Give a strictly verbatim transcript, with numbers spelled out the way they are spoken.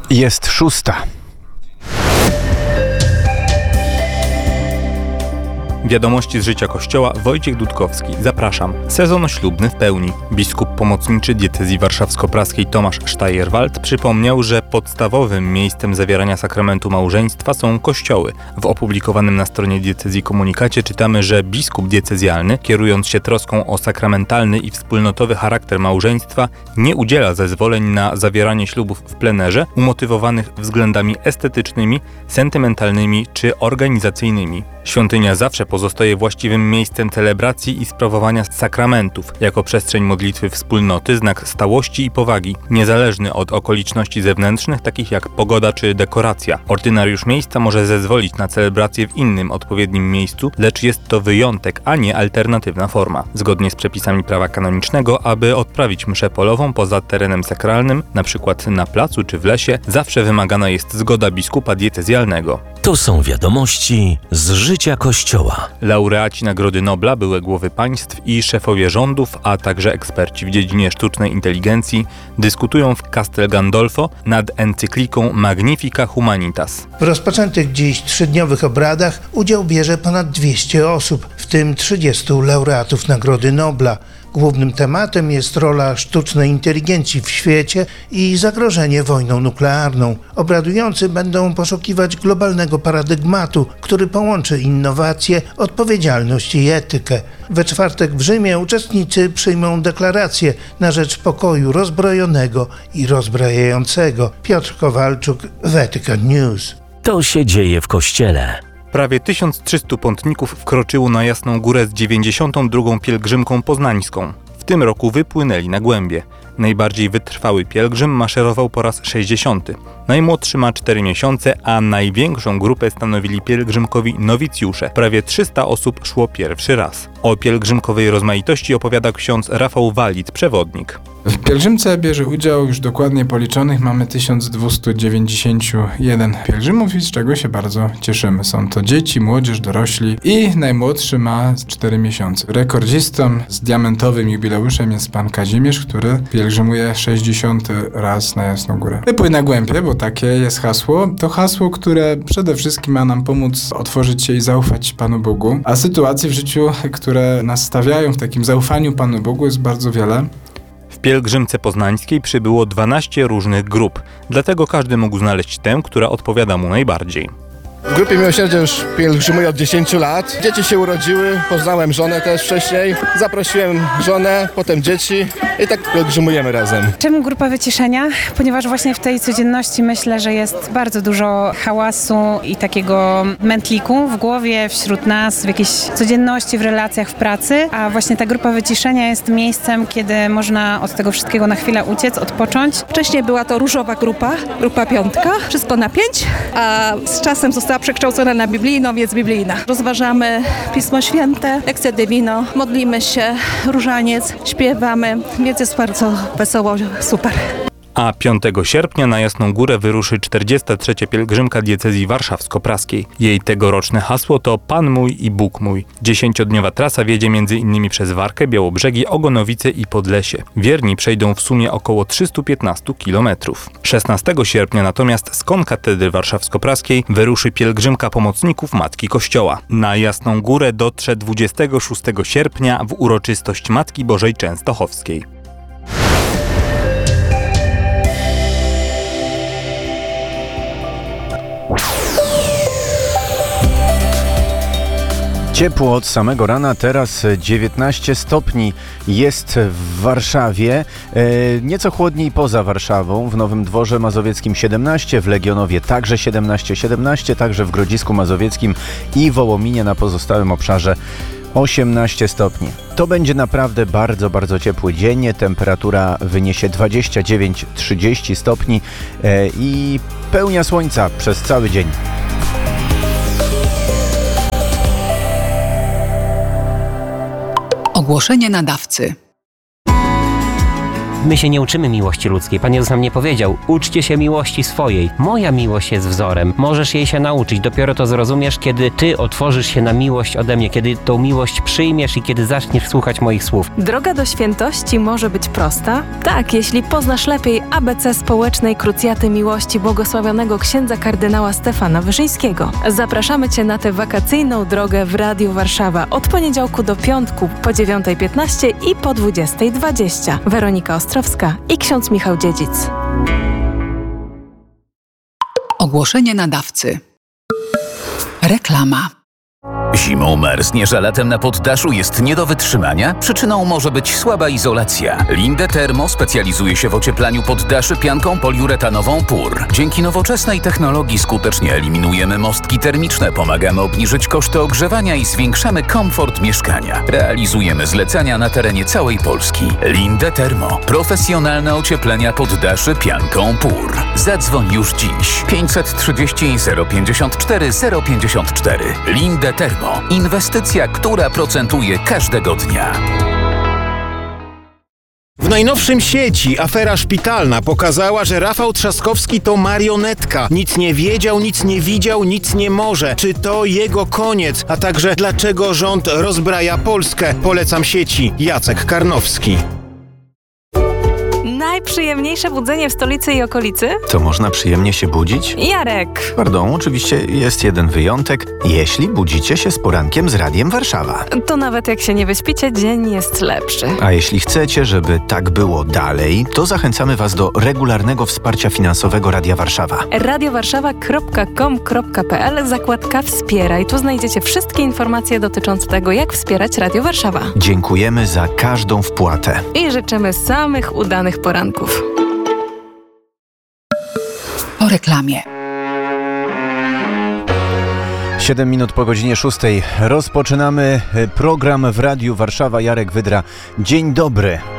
Jest szósta. Wiadomości z życia Kościoła. Wojciech Dudkowski. Zapraszam. Sezon ślubny w pełni. Biskup pomocniczy diecezji warszawsko-praskiej Tomasz Steyerwald przypomniał, że podstawowym miejscem zawierania sakramentu małżeństwa są kościoły. W opublikowanym na stronie diecezji komunikacie czytamy, że biskup diecezjalny, kierując się troską o sakramentalny i wspólnotowy charakter małżeństwa, nie udziela zezwoleń na zawieranie ślubów w plenerze umotywowanych względami estetycznymi, sentymentalnymi czy organizacyjnymi. Świątynia zawsze pozostaje właściwym miejscem celebracji i sprawowania sakramentów, jako przestrzeń modlitwy wspólnoty, znak stałości i powagi, niezależny od okoliczności zewnętrznych, takich jak pogoda czy dekoracja. Ordynariusz miejsca może zezwolić na celebrację w innym, odpowiednim miejscu, lecz jest to wyjątek, a nie alternatywna forma. Zgodnie z przepisami prawa kanonicznego, aby odprawić mszę polową poza terenem sakralnym, np. na placu czy w lesie, zawsze wymagana jest zgoda biskupa diecezjalnego. To są wiadomości z życia Kościoła. Laureaci Nagrody Nobla, byłe głowy państw i szefowie rządów, a także eksperci w dziedzinie sztucznej inteligencji dyskutują w Castel Gandolfo nad encykliką Magnifica Humanitas. W rozpoczętych dziś trzydniowych obradach udział bierze ponad dwieście osób, w tym trzydziestu laureatów Nagrody Nobla. Głównym tematem jest rola sztucznej inteligencji w świecie i zagrożenie wojną nuklearną. Obradujący będą poszukiwać globalnego paradygmatu, który połączy innowacje, odpowiedzialność i etykę. We czwartek w Rzymie uczestnicy przyjmą deklarację na rzecz pokoju rozbrojonego i rozbrajającego. Piotr Kowalczuk, Vatican News. To się dzieje w Kościele. Prawie tysiąc trzystu pątników wkroczyło na Jasną Górę z dziewięćdziesiątą drugą pielgrzymką poznańską. W tym roku wypłynęli na głębie. Najbardziej wytrwały pielgrzym maszerował po raz sześćdziesiąty. Najmłodszy ma cztery miesiące, a największą grupę stanowili pielgrzymkowi nowicjusze. Prawie trzysta osób szło pierwszy raz. O pielgrzymkowej rozmaitości opowiada ksiądz Rafał Walid, przewodnik. W pielgrzymce bierze udział już dokładnie policzonych mamy tysiąc dwieście dziewięćdziesiąt jeden pielgrzymów i z czego się bardzo cieszymy. Są to dzieci, młodzież, dorośli i najmłodszy ma cztery miesiące. Rekordzistą z diamentowym jubileuszem jest pan Kazimierz, który pielgrzymuje sześćdziesiąty raz na Jasną Górę. Wypłyń na głębie, bo takie jest hasło. To hasło, które przede wszystkim ma nam pomóc otworzyć się i zaufać Panu Bogu. A sytuacji w życiu, które nas stawiają w takim zaufaniu Panu Bogu, jest bardzo wiele. W pielgrzymce poznańskiej przybyło dwanaście różnych grup, dlatego każdy mógł znaleźć tę, która odpowiada mu najbardziej. W grupie Miłosierdzia już pielgrzymuję od dziesięciu lat. Dzieci się urodziły, poznałem żonę też wcześniej. Zaprosiłem żonę, potem dzieci i tak pielgrzymujemy razem. Czemu grupa wyciszenia? Ponieważ właśnie w tej codzienności myślę, że jest bardzo dużo hałasu i takiego mętliku w głowie, wśród nas, w jakiejś codzienności, w relacjach, w pracy. A właśnie ta grupa wyciszenia jest miejscem, kiedy można od tego wszystkiego na chwilę uciec, odpocząć. Wcześniej była to różowa grupa, grupa piątka, wszystko na pięć, a z czasem została przekształcona na biblijną, więc biblijna. Rozważamy Pismo Święte, lekcje divino, modlimy się, różaniec, śpiewamy, więc jest bardzo wesoło, super. A piątego sierpnia na Jasną Górę wyruszy czterdziesta trzecia pielgrzymka diecezji warszawsko-praskiej. Jej tegoroczne hasło to Pan mój i Bóg mój. Dziesięciodniowa trasa wiedzie między innymi przez Warkę, Białobrzegi, Ogonowice i Podlesie. Wierni przejdą w sumie około trzysta piętnaście kilometrów. szesnastego sierpnia natomiast z konkatedry warszawsko-praskiej wyruszy pielgrzymka pomocników Matki Kościoła. Na Jasną Górę dotrze dwudziestego szóstego sierpnia w uroczystość Matki Bożej Częstochowskiej. Ciepło od samego rana, teraz dziewiętnaście stopni jest w Warszawie, e, nieco chłodniej poza Warszawą, w Nowym Dworze Mazowieckim siedemnaście, w Legionowie także siedemnaście, siedemnaście, także w Grodzisku Mazowieckim i Wołominie na pozostałym obszarze osiemnaście stopni. To będzie naprawdę bardzo, bardzo ciepły dzień, temperatura wyniesie dwadzieścia dziewięć trzydzieści stopni e, i pełnia słońca przez cały dzień. Ogłoszenie nadawcy. My się nie uczymy miłości ludzkiej. Pan Jezus nam nie powiedział, uczcie się miłości swojej. Moja miłość jest wzorem. Możesz jej się nauczyć. Dopiero to zrozumiesz, kiedy ty otworzysz się na miłość ode mnie, kiedy tą miłość przyjmiesz i kiedy zaczniesz słuchać moich słów. Droga do świętości może być prosta? Tak, jeśli poznasz lepiej A B C społecznej krucjaty miłości błogosławionego księdza kardynała Stefana Wyszyńskiego. Zapraszamy Cię na tę wakacyjną drogę w Radiu Warszawa od poniedziałku do piątku po dziewiątej piętnaście i po dwudziestej dwadzieścia. Weronika Ostrowska i ksiądz Michał Dziedzic. Ogłoszenie nadawcy. Reklama. Zimą marzniesz, a latem na poddaszu jest nie do wytrzymania? Przyczyną może być słaba izolacja. Linde Thermo specjalizuje się w ocieplaniu poddaszy pianką poliuretanową P U R. Dzięki nowoczesnej technologii skutecznie eliminujemy mostki termiczne, pomagamy obniżyć koszty ogrzewania i zwiększamy komfort mieszkania. Realizujemy zlecenia na terenie całej Polski. Linde Thermo. Profesjonalne ocieplenia poddaszy pianką P U R. Zadzwoń już dziś. pięćset trzydzieści zero pięćdziesiąt cztery zero pięćdziesiąt cztery. Linde Thermo. Inwestycja, która procentuje każdego dnia. W najnowszym sieci afera szpitalna pokazała, że Rafał Trzaskowski to marionetka. Nic nie wiedział, nic nie widział, nic nie może. Czy to jego koniec? A także dlaczego rząd rozbraja Polskę? Polecam sieci. Jacek Karnowski. Najprzyjemniejsze budzenie w stolicy i okolicy? To można przyjemnie się budzić? Jarek. Pardon, oczywiście jest jeden wyjątek. Jeśli budzicie się z porankiem z Radiem Warszawa. To nawet jak się nie wyśpicie, dzień jest lepszy. A jeśli chcecie, żeby tak było dalej, to zachęcamy Was do regularnego wsparcia finansowego Radia Warszawa. radiowarszawa kropka com kropka p l, zakładka Wspieraj. Tu znajdziecie wszystkie informacje dotyczące tego, jak wspierać Radio Warszawa. Dziękujemy za każdą wpłatę. I życzymy samych udanych poranków. Po reklamie. siedem minut po godzinie szóstej. Rozpoczynamy program w Radiu Warszawa. Jarek Wydra. Dzień dobry.